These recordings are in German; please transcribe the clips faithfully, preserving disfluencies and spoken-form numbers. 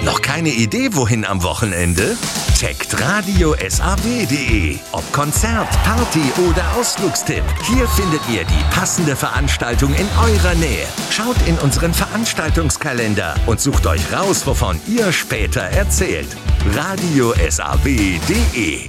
Noch keine Idee, wohin am Wochenende? Checkt radio S A W punkt de. Ob Konzert, Party oder Ausflugstipp. Hier findet ihr die passende Veranstaltung in eurer Nähe. Schaut in unseren Veranstaltungskalender und sucht euch raus, wovon ihr später erzählt. radio S A W punkt de.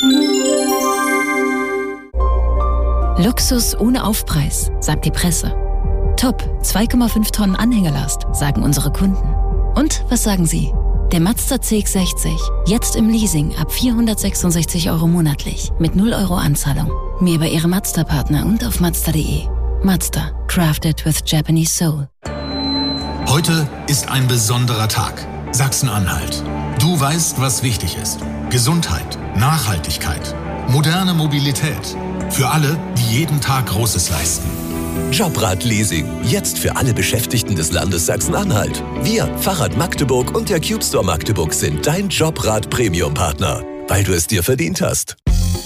Luxus ohne Aufpreis, sagt die Presse. Top, zwei Komma fünf Tonnen Anhängerlast, sagen unsere Kunden. Und was sagen Sie? Der Mazda C X sechzig, jetzt im Leasing ab vierhundertsechsundsechzig Euro monatlich, mit null Euro Anzahlung. Mehr bei Ihrem Mazda-Partner und auf mazda punkt de. Mazda, crafted with Japanese soul. Heute ist ein besonderer Tag. Sachsen-Anhalt. Du weißt, was wichtig ist. Gesundheit, Nachhaltigkeit, moderne Mobilität. Für alle, die jeden Tag Großes leisten. Jobrad-Leasing. Jetzt für alle Beschäftigten des Landes Sachsen-Anhalt. Wir, Fahrrad Magdeburg und der Cube Store Magdeburg sind dein Jobrad-Premium-Partner, weil du es dir verdient hast.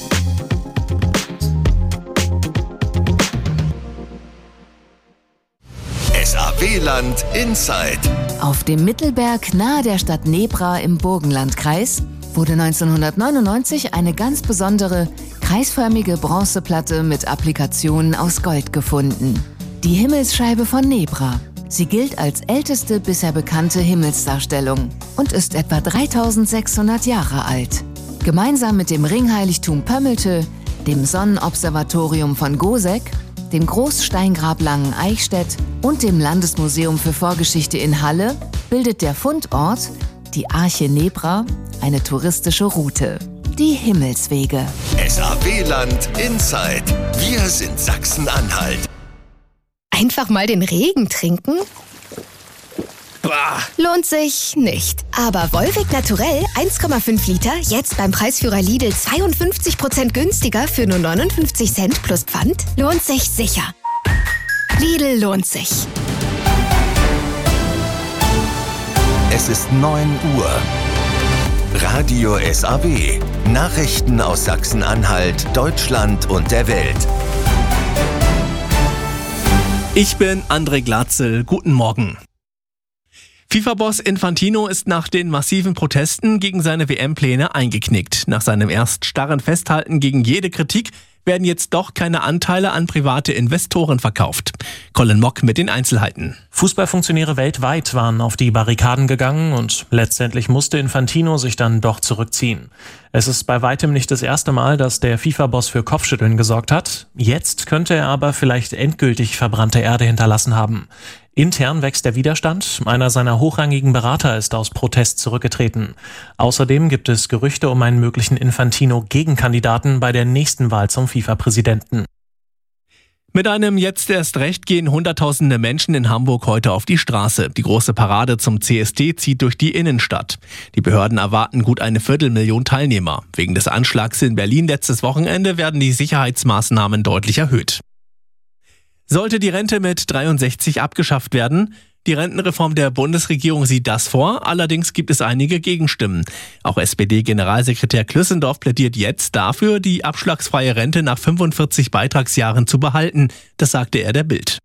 S A W-Land Inside. Auf dem Mittelberg nahe der Stadt Nebra im Burgenlandkreis wurde neunzehnhundertneunundneunzig eine ganz besondere, kreisförmige Bronzeplatte mit Applikationen aus Gold gefunden. Die Himmelsscheibe von Nebra. Sie gilt als älteste bisher bekannte Himmelsdarstellung und ist etwa dreitausendsechshundert Jahre alt. Gemeinsam mit dem Ringheiligtum Pömmelte, dem Sonnenobservatorium von Goseck, dem Großsteingrab Langen-Eichstätt und dem Landesmuseum für Vorgeschichte in Halle bildet der Fundort, die Arche Nebra, eine touristische Route. Die Himmelswege. S A W-Land Inside. Wir sind Sachsen-Anhalt. Einfach mal den Regen trinken? Bah. Lohnt sich nicht. Aber Wolwig Naturell eins Komma fünf Liter, jetzt beim Preisführer Lidl zweiundfünfzig Prozent günstiger für nur neunundfünfzig Cent plus Pfand, lohnt sich sicher. Lidl lohnt sich. Es ist neun Uhr. Radio S A W. Nachrichten aus Sachsen-Anhalt, Deutschland und der Welt. Ich bin André Glatzel. Guten Morgen. FIFA-Boss Infantino ist nach den massiven Protesten gegen seine W M-Pläne eingeknickt. Nach seinem erst starren Festhalten gegen jede Kritik werden jetzt doch keine Anteile an private Investoren verkauft. Colin Mock mit den Einzelheiten. Fußballfunktionäre weltweit waren auf die Barrikaden gegangen und letztendlich musste Infantino sich dann doch zurückziehen. Es ist bei weitem nicht das erste Mal, dass der FIFA-Boss für Kopfschütteln gesorgt hat. Jetzt könnte er aber vielleicht endgültig verbrannte Erde hinterlassen haben. Intern wächst der Widerstand. Einer seiner hochrangigen Berater ist aus Protest zurückgetreten. Außerdem gibt es Gerüchte um einen möglichen Infantino-Gegenkandidaten bei der nächsten Wahl zum FIFA-Präsidenten. Mit einem Jetzt erst recht gehen Hunderttausende Menschen in Hamburg heute auf die Straße. Die große Parade zum C S D zieht durch die Innenstadt. Die Behörden erwarten gut eine Viertelmillion Teilnehmer. Wegen des Anschlags in Berlin letztes Wochenende werden die Sicherheitsmaßnahmen deutlich erhöht. Sollte die Rente mit dreiundsechzig abgeschafft werden? Die Rentenreform der Bundesregierung sieht das vor, allerdings gibt es einige Gegenstimmen. Auch S P D-Generalsekretär Klüssendorf plädiert jetzt dafür, die abschlagsfreie Rente nach fünfundvierzig Beitragsjahren zu behalten. Das sagte er der Bild.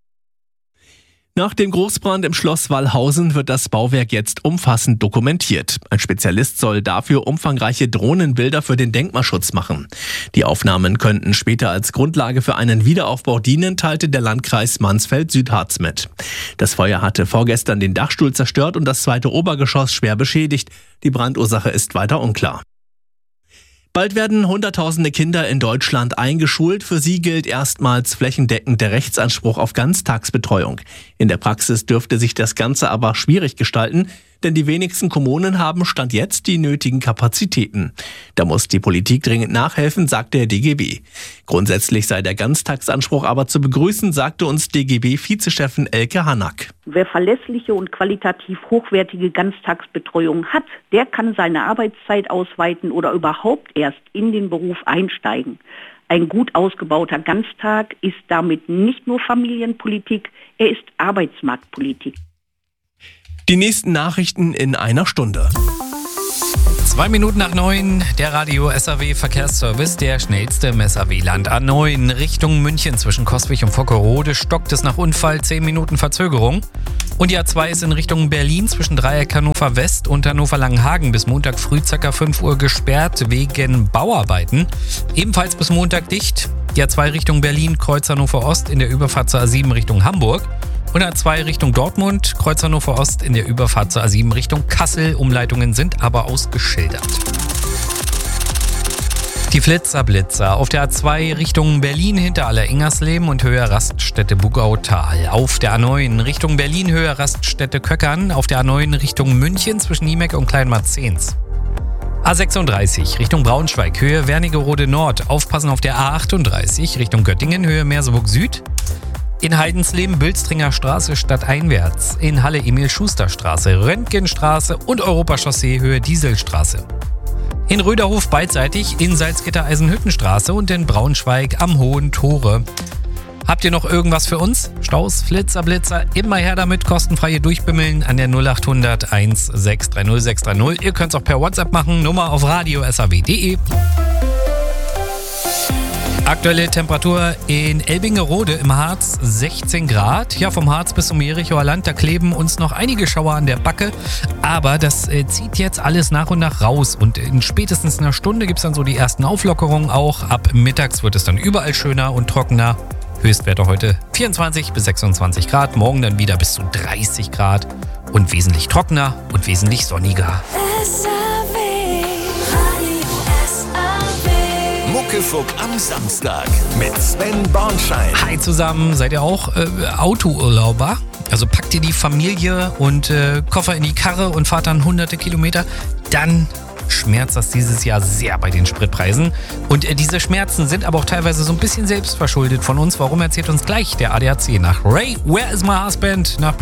Nach dem Großbrand im Schloss Wallhausen wird das Bauwerk jetzt umfassend dokumentiert. Ein Spezialist soll dafür umfangreiche Drohnenbilder für den Denkmalschutz machen. Die Aufnahmen könnten später als Grundlage für einen Wiederaufbau dienen, teilte der Landkreis Mansfeld-Südharz mit. Das Feuer hatte vorgestern den Dachstuhl zerstört und das zweite Obergeschoss schwer beschädigt. Die Brandursache ist weiter unklar. Bald werden Hunderttausende Kinder in Deutschland eingeschult. Für sie gilt erstmals flächendeckend der Rechtsanspruch auf Ganztagsbetreuung. In der Praxis dürfte sich das Ganze aber schwierig gestalten, denn die wenigsten Kommunen haben Stand jetzt die nötigen Kapazitäten. Da muss die Politik dringend nachhelfen, sagt der D G B. Grundsätzlich sei der Ganztagsanspruch aber zu begrüßen, sagte uns D G B-Vizechefin Elke Hanack. Wer verlässliche und qualitativ hochwertige Ganztagsbetreuung hat, der kann seine Arbeitszeit ausweiten oder überhaupt erst in den Beruf einsteigen. Ein gut ausgebauter Ganztag ist damit nicht nur Familienpolitik, er ist Arbeitsmarktpolitik. Die nächsten Nachrichten in einer Stunde. Zwei Minuten nach neun, der Radio S A W Verkehrsservice, der schnellste im S A W-Land. A neun Richtung München zwischen Coswig und Vockerode stockt es nach Unfall, zehn Minuten Verzögerung. Und die A zwei ist in Richtung Berlin zwischen Dreieck Hannover West und Hannover Langenhagen bis Montag früh ca. fünf Uhr gesperrt wegen Bauarbeiten. Ebenfalls bis Montag dicht. Die A zwei Richtung Berlin, Kreuz Hannover Ost in der Überfahrt zur A sieben Richtung Hamburg. Und A zwei Richtung Dortmund, Kreuz Hannover Ost in der Überfahrt zur A sieben Richtung Kassel. Umleitungen sind aber ausgeschildert. Die Flitzerblitzer auf der A zwei Richtung Berlin hinter Aller-Ingersleben und Höhe Raststätte Bugautal. Auf der A neun Richtung Berlin Höhe Raststätte Köckern. Auf der A neun Richtung München zwischen Niemeck und Kleinmarzens. A sechsunddreißig Richtung Braunschweig Höhe Wernigerode Nord. Aufpassen auf der A achtunddreißig Richtung Göttingen Höhe Merseburg Süd. In Heidensleben Bülstringer Straße stadteinwärts. In Halle Emil-Schuster-Straße, Röntgenstraße und Europachaussee Höhe Dieselstraße. In Röderhof beidseitig, in Salzgitter-Eisenhüttenstraße und in Braunschweig am Hohen Tore. Habt ihr noch irgendwas für uns? Staus, Flitzer, Blitzer, immer her damit, kostenfreie Durchbimmeln an der null acht hundert eins sechs drei null sechs drei null. Ihr könnt es auch per WhatsApp machen, Nummer auf radio s a w punkt d e. Aktuelle Temperatur in Elbingerode im Harz sechzehn Grad. Ja, vom Harz bis zum Jerichoer Land, da kleben uns noch einige Schauer an der Backe. Aber das äh, zieht jetzt alles nach und nach raus. Und in spätestens einer Stunde gibt es dann so die ersten Auflockerungen auch. Ab mittags wird es dann überall schöner und trockener. Höchstwerte heute vierundzwanzig bis sechsundzwanzig Grad. Morgen dann wieder bis zu dreißig Grad. Und wesentlich trockener und wesentlich sonniger. Muckefuck am Samstag mit Sven Bornschein. Hi zusammen, seid ihr auch äh, Autourlauber? Also packt ihr die Familie und äh, Koffer in die Karre und fahrt dann hunderte Kilometer? Dann schmerzt das dieses Jahr sehr bei den Spritpreisen. Und äh, diese Schmerzen sind aber auch teilweise so ein bisschen selbstverschuldet von uns. Warum, erzählt uns gleich der A D A C nach Ray, Where is my husband? Nach